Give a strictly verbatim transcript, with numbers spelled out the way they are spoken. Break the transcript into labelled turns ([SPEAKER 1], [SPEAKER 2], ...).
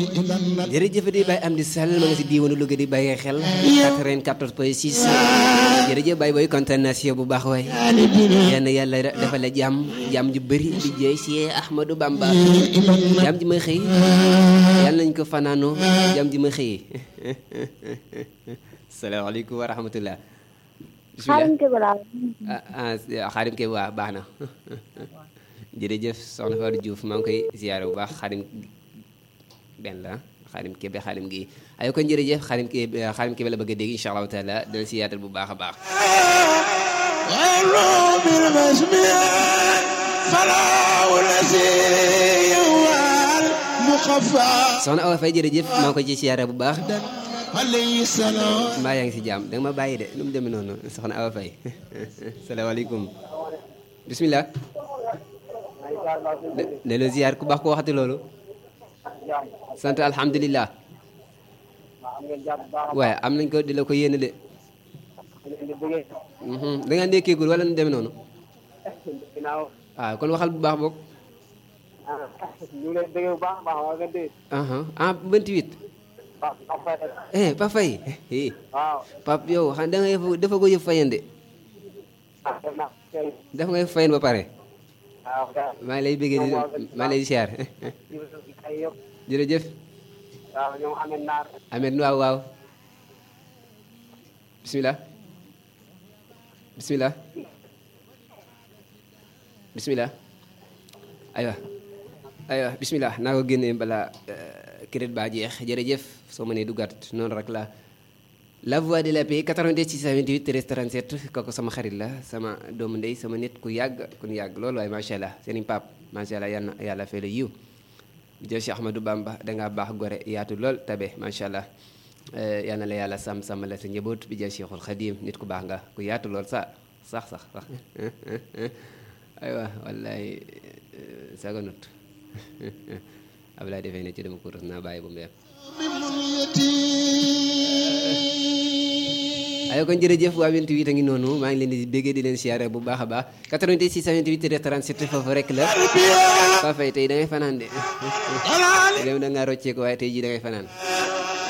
[SPEAKER 1] jërëjëf di Baye Amdi Sall ma nga si diiwaanu Louga di bàyyi xel quatre-vingt-quatorze point six jërëjëf Baye booy kontaan naa si yow bu baax waay yal na yàlla dafa la jàmm jàmm ju bëri di jeey si Ahmadou Bamba jàmm ji ma xëy yal nañ ko fanaanoo jàmm ji ma xëy salaamaaleykum wa rahmatullah
[SPEAKER 2] Xaadim Kebe laa
[SPEAKER 1] ah ah Xaadim Kebe waa baax na jërëjëf soxna Fatou Diouf maa ngi koy ziyaare bu baax Xaadim benn la Xaadim Kebe Xaadim gi ayo kon jërëjëf Xaadim Kebe Xaadim Kebe la bëgg a dégg incha allahu taala dana si yaatal bu baax a baax soxna Awa Faye jërëjëf maa ngi koy ci siyaare bu baax mbaa yaa ngi si jàmm da nga ma bàyyi de nu mu demee noonu soxna Awa Faye salaamaaleykum bismillah ne la ziyaar ku baax ko waxati loolu sant alhamdulilah waaye am nañ ko di la ko yéene de da nga ndekkeegul wala nu demee noonu waaw kon waxal bu baax boog ah vingt-huit eh Pape Faye Pape yow xam da nga yëf dafa ko yëf fayande dafa nga yëf fayen ba pare maa ngi lay bëggee di maa ngi lay siyaar jërëjëf Amet waaw waaw bismillah bismillah bismillah aywa aywa bismillah naa ko génnee balaa crédit ba jeex jërëjëf soo mënee duggaat noonu rek la la voix de la paix quatre-vingt-dix six cent vingt-huit treize trente-sept kooku sama xarit la sama doomu ndey sama nit ku yàgg ku yàgg loolu waaye macha allah seen pap macha allah yal na yàlla fay la yiw jël Cheikh Ahmadou Bamba dangaa baax gore yaatu lool tabe macha allah yal na la yàlla sàmm sàmm la sa njaboot bi jël Cheikhul Khadim nit ku baax nga ku yaatu lool sa sax sax sax aywa wallaay saganut Ablaye defee ne ci dama ko rus naa bàyyi bu mu yem ayo kon jërëjëf waa vingt-huit a ngi noonu maa ngi leen di béggee di leen siyaare bu baax a baax quatre-vingt-dix six cent vingt-huit trente-sept foofu rek la Pape Faye tey da ngay fanaan de dem da ngaa roccee ko waaye tey jii da ngay fanaan